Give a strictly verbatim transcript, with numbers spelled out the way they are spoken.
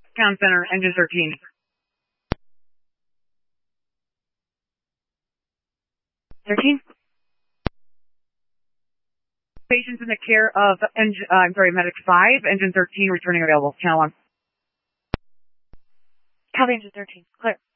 Town Center, engine thirteen. thirteen? Patients in the care of, engine, uh, I'm sorry, Medic five, engine thirteen, returning available. Channel one. Copy, engine thirteen. Clear.